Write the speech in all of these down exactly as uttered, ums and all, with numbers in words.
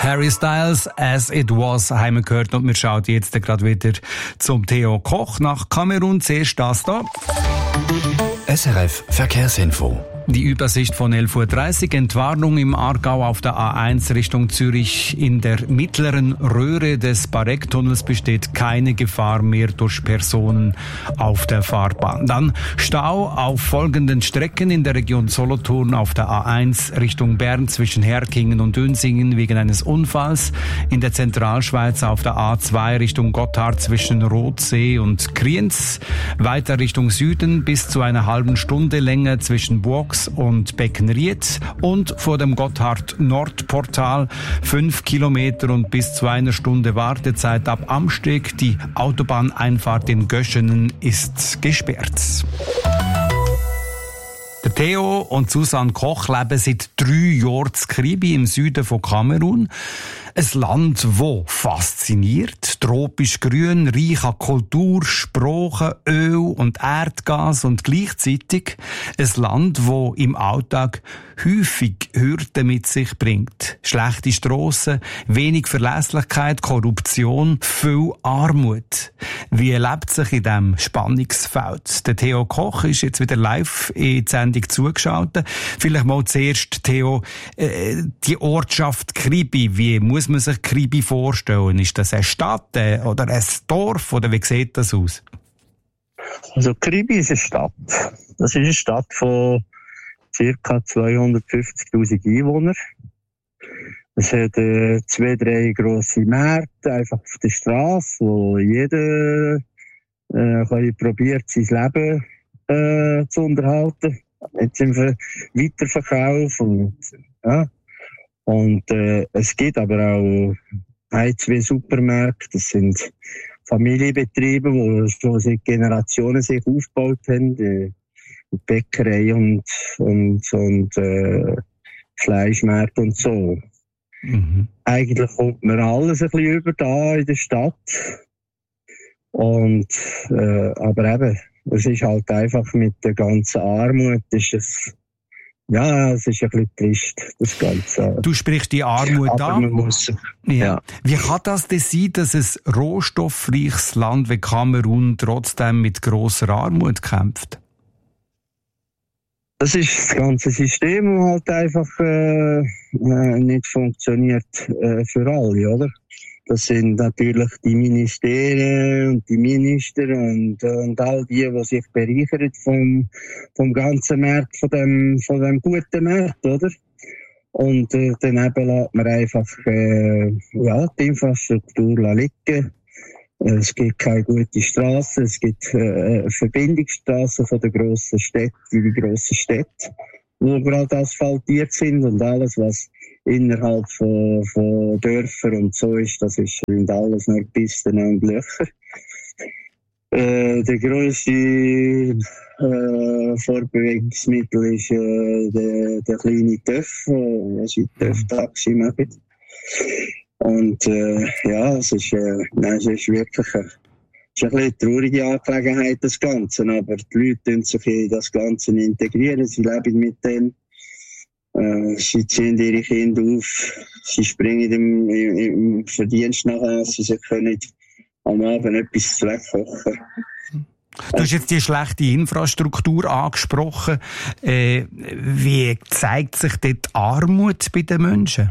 Harry Styles, As It Was, haben wir gehört. Und wir schauen jetzt gerade wieder zum Theo Koch nach Kamerun. Zuerst das da. S R F Verkehrsinfo. Die Übersicht von elf Uhr dreißig. Entwarnung im Aargau auf der A eins Richtung Zürich. In der mittleren Röhre des Barecktunnels besteht keine Gefahr mehr durch Personen auf der Fahrbahn. Dann Stau auf folgenden Strecken in der Region Solothurn auf der A eins Richtung Bern zwischen Herkingen und Dünsingen wegen eines Unfalls. In der Zentralschweiz auf der A zwei Richtung Gotthard zwischen Rothsee und Kriens. Weiter Richtung Süden bis zu einer halben Stunde länger zwischen Burg und Beckenried und vor dem Gotthard-Nordportal fünf Kilometer und bis zu einer Stunde Wartezeit ab Amsteg. Die Autobahneinfahrt in Göschenen ist gesperrt. Der Theo und Susanne Koch leben seit drei Jahren in Kribi im Süden von Kamerun. Ein Land, das fasziniert, tropisch grün, reich an Kultur, Sprache, Öl und Erdgas und gleichzeitig ein Land, das im Alltag häufig Hürden mit sich bringt. Schlechte Strassen, wenig Verlässlichkeit, Korruption, viel Armut. Wie lebt sich in diesem Spannungsfeld? Der Theo Koch ist jetzt wieder live in die Sendung zugeschaltet. Vielleicht mal zuerst, Theo, äh, die Ortschaft Kribi, wie muss man sich Kribi vorstellen? Ist das eine Stadt äh, oder ein Dorf oder wie sieht das aus? Also Kribi ist eine Stadt. Das ist eine Stadt von ca. zweihundertfünfzigtausend Einwohnern. Es hat äh, zwei, drei grosse Märkte einfach auf der Straße, wo jeder äh, kann probiert, sein Leben äh, zu unterhalten. Jetzt im Weiterverkauf und ja. Und äh, es gibt aber auch ein, zwei Supermärkte. Das sind Familienbetriebe, die schon seit Generationen sich aufgebaut haben. Die Bäckerei und, und, und äh, Fleischmärkte und so. Mhm. Eigentlich kommt man alles ein bisschen über da in der Stadt. Und, äh, aber eben, es ist halt einfach mit der ganzen Armut, ist es, ja, es ist ein bisschen trist, das Ganze. Du sprichst die Armut an. Man muss, ja. ja. Wie kann das denn sein, dass ein rohstoffreiches Land wie Kamerun trotzdem mit grosser Armut kämpft? Das ist das ganze System, das halt einfach äh, nicht funktioniert äh, für alle, oder? Das sind natürlich die Ministerien und die Minister und, und all die, die sich bereichern vom, vom ganzen Markt, von dem, von dem guten Markt, oder? Und äh, daneben lässt man einfach äh, ja, die Infrastruktur liegen. Es gibt keine gute Straßen, es gibt äh, Verbindungsstraßen von den grossen Städten, die grossen Städte, die gerade asphaltiert sind und alles, was innerhalb von, von Dörfern und so ist, das ist, sind alles nur Pisten und Löcher. Äh, der grösste äh, Fortbewegungsmittel ist äh, der, der kleine Töff, äh, das ist ein Töff-Taxi machen. Und äh, ja, es ist, äh, nein, es ist wirklich eine, es ist ein bisschen eine traurige Angelegenheit, das Ganze. Aber die Leute tun sich in das Ganze integrieren, sie leben mit dem. Äh, sie ziehen ihre Kinder auf, sie springen im, im, im Verdienst nachher, sie sie können am Abend etwas wegkochen. Du hast jetzt die schlechte Infrastruktur angesprochen. Äh, wie zeigt sich dort die Armut bei den Menschen?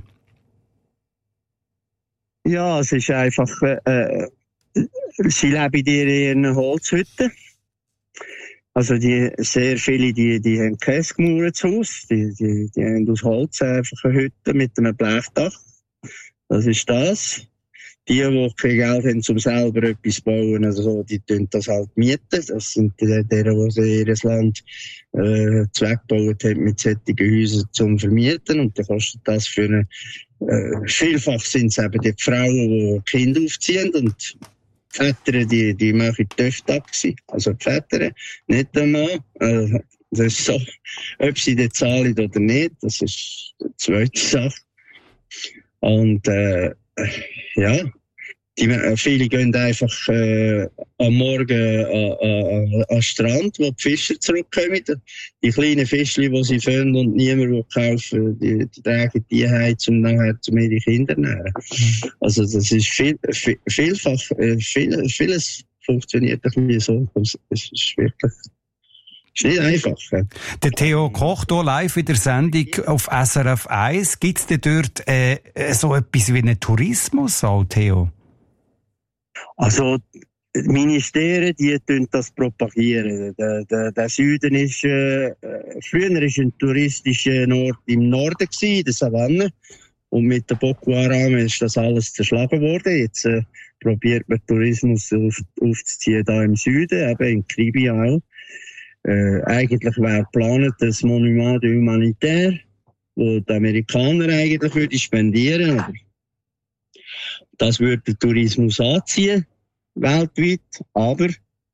Ja, es ist einfach, äh, sie leben in ihren Holzhütten. Also die, sehr viele, die, die haben kein gemauertes Haus. Die, die, die haben aus Holz einfach eine Hütte mit einem Blechdach. Das ist das. Die, die kein Geld haben, um selber etwas zu bauen, also die tun das halt mieten. Das sind die, die, die ihr Land äh, zweckgebaut haben mit solchen Häusern zum Vermieten. Und dann kostet das für eine, äh, vielfach sind es eben die Frauen, die Kinder aufziehen und die Väter, die, die machen Töff-Taxi. Also die Väter, nicht der Mann. Äh, das ist so, ob sie das zahlen oder nicht, das ist die zweite Sache. Und, äh, ja, Die, viele gehen einfach äh, am Morgen an äh, den Strand, wo die Fischer zurückkommen. Die kleinen Fischchen, die sie fangen und niemand will kaufen, die, die tragen die heim, um nachher zu ihre Kinder zu nähren. Also das ist viel, viel, vielfach, viel, vieles funktioniert ein bisschen so. Es ist wirklich ist nicht einfach. Ja. Der Theo Koch hier live in der Sendung auf S R F eins. Gibt es denn dort äh, so etwas wie einen Tourismus, auch, Theo? Also, die Ministerien, die tun das propagieren. Der, der, der Süden ist, äh, früher ist ein touristischer Ort im Norden gewesen, der Savanne. Und mit der Boko Haram ist das alles zerschlagen worden. Jetzt, äh, probiert man Tourismus auf, aufzuziehen da im Süden, eben in Kribi auch. Äh, eigentlich wäre geplant das Monument de Humanitaire, wo die Amerikaner eigentlich würden spendieren, aber das würde den Tourismus anziehen, weltweit, aber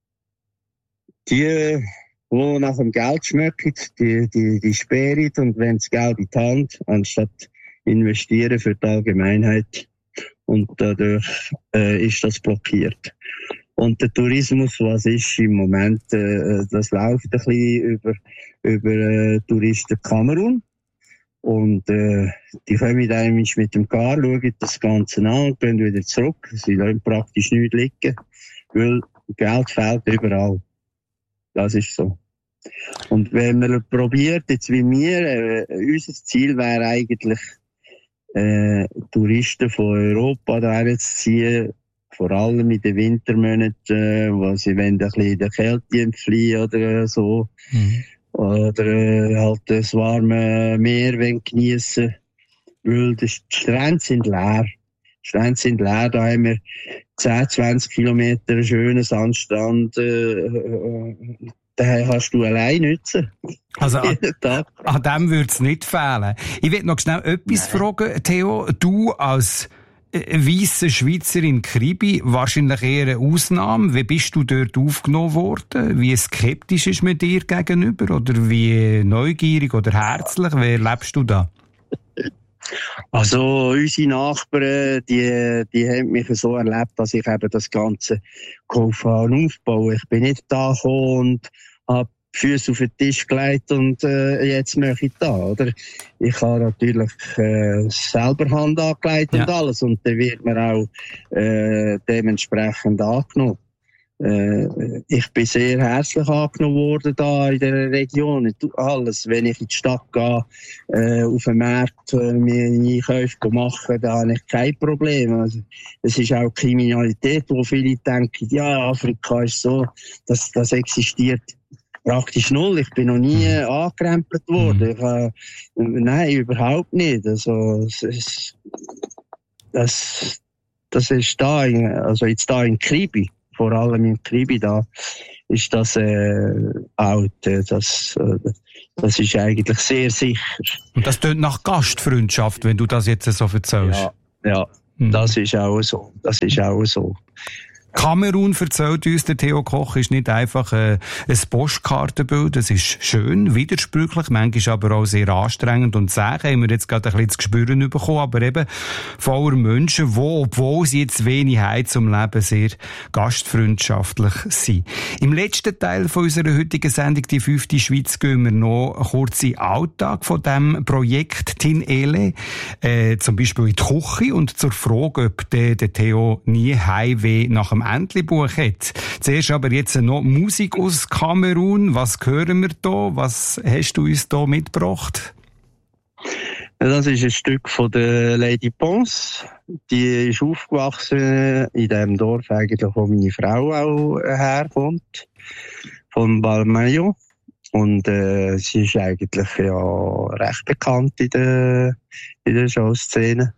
die, die nach dem Geld schmecken, die, die, die sperren und wenn das Geld in die Hand, anstatt investieren für die Allgemeinheit. Und dadurch äh, ist das blockiert. Und der Tourismus, was ist im Moment, äh, das läuft ein bisschen über, über äh, Touristen Kamerun. Und äh, die kommen einmal mit dem Car, schauen das Ganze an und gehen wieder zurück. Sie lassen praktisch nichts liegen, weil Geld fehlt überall. Das ist so. Und wenn man probiert, jetzt wie wir, äh, unser Ziel wäre eigentlich, äh, Touristen von Europa daher zu ziehen, vor allem in den Wintermonaten, äh, wo sie wollen ein bisschen in der Kälte entfliehen oder so. Mhm. Oder äh, halt das warme Meer geniessen, weil die Strände sind leer. Die Strände sind leer, da haben wir zehn, zwanzig Kilometer einen schönen Sandstrand, äh, äh, den kannst du allein nutzen. Also an, an dem würde es nicht fehlen. Ich will noch schnell etwas Nein. fragen, Theo. Du als weisse Schweizer in Kribi, wahrscheinlich eher eine Ausnahme. Wie bist du dort aufgenommen worden? Wie skeptisch ist man dir gegenüber? Oder wie neugierig oder herzlich? Wie lebst du da? Also, unsere Nachbarn, die, die haben mich so erlebt, dass ich eben das Ganze geholfen habe und aufbauen. Ich bin nicht da gekommen und habe die Füße auf den Tisch gelegt und äh, jetzt mache ich da, oder? Ich habe natürlich äh, selber Hand angelegt ja. und alles und dann wird man auch äh, dementsprechend angenommen. Äh, ich bin sehr herzlich angenommen worden da in der Region. Alles, wenn ich in die Stadt gehe, äh, auf den Markt äh, mir Einkäufe machen, da habe ich kein Problem. Also, es ist auch Kriminalität, wo viele denken, ja, Afrika ist so, das, das existiert praktisch null. Ich bin noch nie mhm. angekrempelt worden. Mhm. Ich, äh, nein, überhaupt nicht. Also, es ist, das, das ist da, in, also jetzt da in Kribi. Vor allem in Kribi da ist das äh, out. Das, äh, das ist eigentlich sehr sicher. Und das tönt nach Gastfreundschaft, wenn du das jetzt so erzählst. Ja, ja mhm. das ist auch so. Das ist auch so. Kamerun, erzählt uns der Theo Koch, ist nicht einfach äh, ein Postkartenbild. Es ist schön, widersprüchlich, manchmal aber auch sehr anstrengend und zäh. Haben wir jetzt gerade ein bisschen zu spüren bekommen, aber eben voller Menschen, die, obwohl sie jetzt wenig haben zum Leben, sehr gastfreundschaftlich sind. Im letzten Teil von unserer heutigen Sendung, die fünfte Schweiz, gehen wir noch kurz in den Alltag von diesem Projekt Tin Ele, äh, zum Beispiel in die Küche und zur Frage, ob der, der Theo nie Heimweh nach dem Entlebuch hat. Zuerst aber jetzt noch Musik aus Kamerun. Was hören wir da? Was hast du uns da mitgebracht? Das ist ein Stück von der Lady Pons. Die ist aufgewachsen in dem Dorf, eigentlich, wo meine Frau auch herkommt, von Balmayo. Und äh, sie ist eigentlich ja recht bekannt in der, in der Showszene.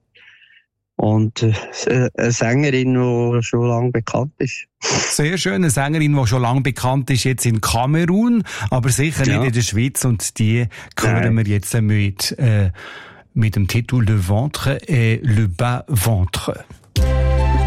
Und äh, eine Sängerin, die schon lange bekannt ist. Sehr schön, eine Sängerin, die schon lange bekannt ist, jetzt in Kamerun, aber sicher ja. nicht in der Schweiz. Und die hören wir jetzt mit, äh, mit dem Titel Le Ventre et le Bas Ventre.